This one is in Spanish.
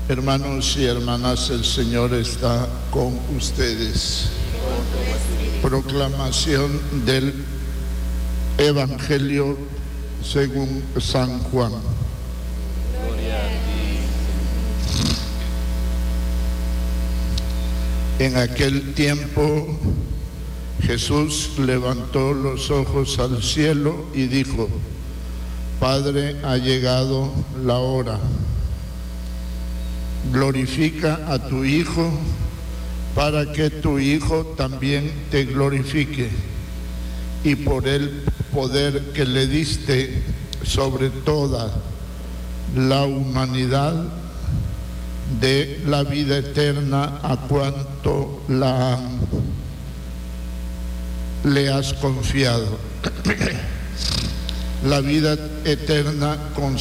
Hermanos y hermanas, el Señor está con ustedes. Proclamación del Evangelio según San Juan. Gloria a ti. En aquel tiempo Jesús levantó los ojos al cielo y dijo: Padre, ha llegado la hora. Glorifica a tu Hijo, para que tu Hijo también te glorifique, y por el poder que le diste sobre toda la humanidad, dé la vida eterna a cuanto le has confiado. La vida eterna con